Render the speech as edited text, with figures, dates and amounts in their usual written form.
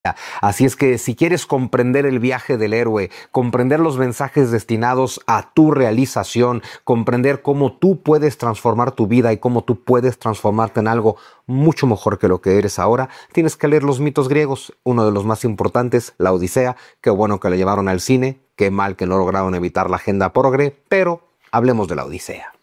Así es que si quieres comprender el viaje del héroe, comprender los mensajes destinados a tu realización, comprender cómo tú puedes transformar tu vida y cómo tú puedes transformarte en algo mucho mejor que lo que eres ahora, tienes que leer los mitos griegos. Uno de los más importantes, la Odisea. Qué bueno que la llevaron al cine, qué mal que no lograron evitar la agenda progre, pero hablemos de la Odisea.